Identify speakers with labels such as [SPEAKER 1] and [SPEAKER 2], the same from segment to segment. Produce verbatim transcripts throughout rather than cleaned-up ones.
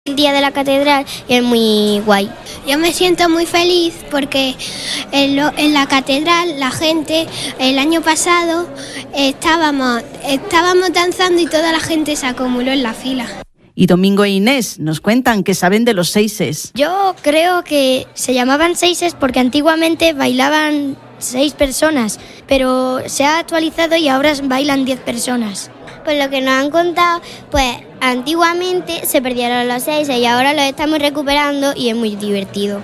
[SPEAKER 1] El día de la catedral y es muy guay. Yo me siento muy feliz porque en, lo, en la catedral la gente el año pasado estábamos, estábamos danzando y toda la gente se acumuló en la fila.
[SPEAKER 2] Y Domingo e Inés nos cuentan que saben de los seises.
[SPEAKER 3] Yo creo que se llamaban seises porque antiguamente bailaban seis personas, pero se ha actualizado y ahora bailan diez personas.
[SPEAKER 1] Por lo que nos han contado, pues antiguamente se perdieron los seises y ahora los estamos recuperando y es muy divertido.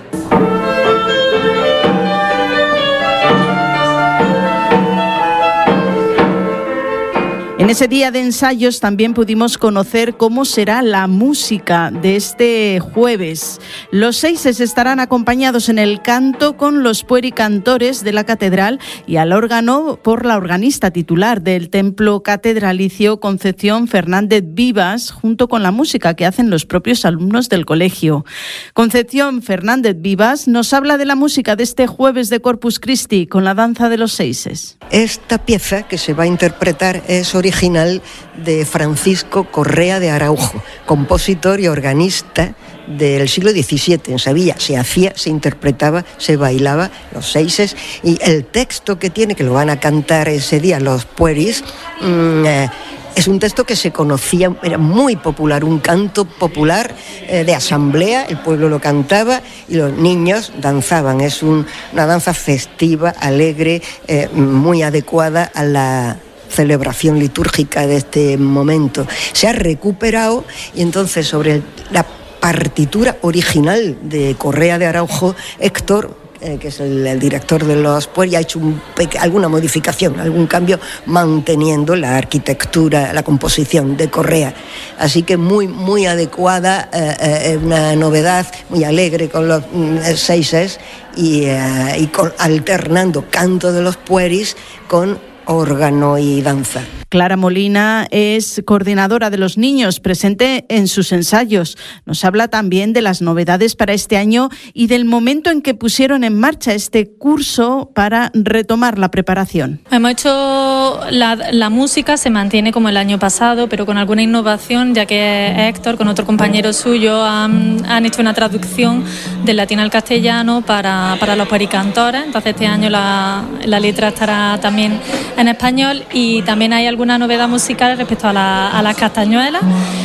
[SPEAKER 2] En ese día de ensayos también pudimos conocer cómo será la música de este jueves. Los seises estarán acompañados en el canto con los puericantores de la catedral y al órgano por la organista titular del templo catedralicio, Concepción Fernández Vivas, junto con la música que hacen los propios alumnos del colegio. Concepción Fernández Vivas nos habla de la música de este jueves de Corpus Christi con la danza de los seises.
[SPEAKER 4] Esta pieza que se va a interpretar es original de Francisco Correa de Araujo, compositor y organista del siglo diecisiete. En Sevilla se hacía, se interpretaba, se bailaba los seises, y el texto que tiene, que lo van a cantar ese día los pueris, mmm, eh, es un texto que se conocía, era muy popular, un canto popular eh, de asamblea, el pueblo lo cantaba y los niños danzaban. Es un, una danza festiva, alegre, eh, muy adecuada a la celebración litúrgica de este momento. Se ha recuperado y entonces sobre el, la partitura original de Correa de Araujo, Héctor, Eh, que es el, el director de los Pueri, ha hecho un, alguna modificación, algún cambio, manteniendo la arquitectura, la composición de Correa. Así que muy, muy adecuada, eh, eh, una novedad, muy alegre con los eh, seises y, eh, y con, alternando canto de los Pueris con órgano y danza.
[SPEAKER 2] Clara Molina es coordinadora de los niños, presente en sus ensayos. Nos habla también de las novedades para este año y del momento en que pusieron en marcha este curso para retomar la preparación.
[SPEAKER 5] Hemos hecho la, la música, se mantiene como el año pasado, pero con alguna innovación, ya que Héctor, con otro compañero suyo, han, han hecho una traducción del latín al castellano para, para los puericantores. Entonces este año la, la letra estará también en español y también hay alguna novedad musical respecto a, la, a las castañuelas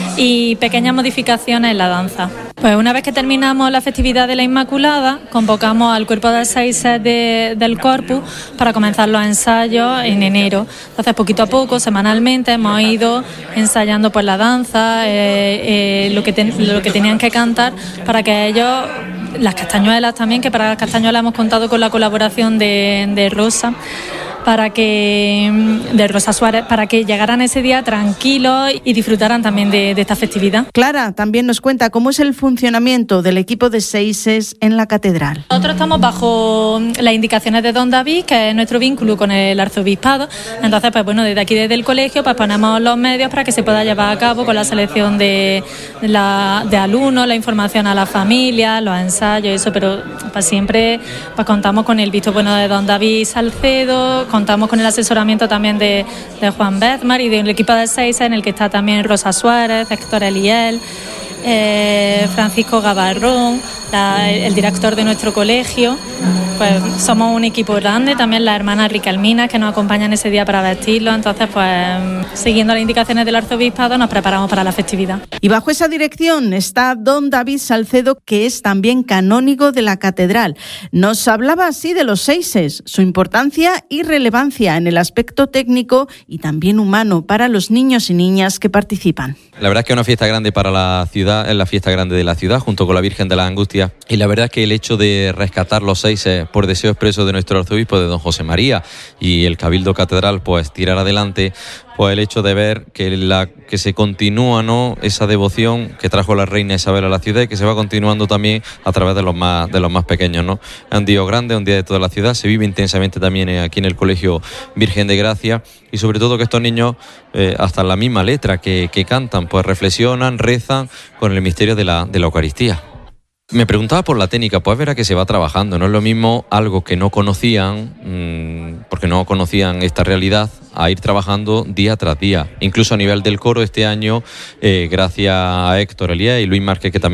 [SPEAKER 5] y pequeñas modificaciones en la danza. Pues una vez que terminamos la festividad de la Inmaculada, convocamos al cuerpo de seises de, del Corpus para comenzar los ensayos en enero. Entonces, poquito a poco, semanalmente, hemos ido ensayando pues la danza, eh, eh, lo, que ten, lo que tenían que cantar para que ellos, las castañuelas también, que para las castañuelas hemos contado con la colaboración de, de Rosa, para que de Rosa Suárez, para que llegaran ese día tranquilos y disfrutaran también de, de esta festividad.
[SPEAKER 2] Clara también nos cuenta cómo es el funcionamiento del equipo de seises en la catedral.
[SPEAKER 5] Nosotros estamos bajo las indicaciones de don David, que es nuestro vínculo con el arzobispado. Entonces, pues bueno, desde aquí, desde el colegio, pues ponemos los medios para que se pueda llevar a cabo con la selección de, la, de alumnos, la información a la familia, los ensayos, eso, pero pues siempre pues contamos con el visto bueno de don David Salcedo. Contamos con el asesoramiento también de, de Juan Bedmar y del equipo de seises, en el que está también Rosa Suárez, Héctor Eliel, eh, Francisco Gavarrón, la, el director de nuestro colegio. Pues somos un equipo grande, también las hermanas Ricalminas que nos acompañan ese día para vestirlo. Entonces, pues siguiendo las indicaciones del arzobispado, nos preparamos para la festividad.
[SPEAKER 2] Y bajo esa dirección está don David Salcedo, que es también canónigo de la catedral. Nos hablaba así de los seises, su importancia y relevancia en el aspecto técnico y también humano para los niños y niñas que participan.
[SPEAKER 6] La verdad es que es una fiesta grande para la ciudad, es la fiesta grande de la ciudad, junto con la Virgen de las Angustias. Y la verdad es que el hecho de rescatar los seises por deseo expreso de nuestro arzobispo, de don José María, y el Cabildo Catedral, pues tirar adelante, pues el hecho de ver que la que se continúa, ¿no?, esa devoción que trajo la reina Isabel a la ciudad y que se va continuando también a través de los más de los más pequeños, ¿no? Es un día grande, un día de toda la ciudad, se vive intensamente también aquí en el Colegio Virgen de Gracia, y sobre todo que estos niños, eh, hasta la misma letra que, que cantan, pues reflexionan, rezan con el misterio de la, de la Eucaristía. Me preguntaba por la técnica, pues verá que se va trabajando, no es lo mismo algo que no conocían, mmm, porque no conocían esta realidad, a ir trabajando día tras día. Incluso a nivel del coro este año, eh, gracias a Héctor Elías y Luis Márquez, que también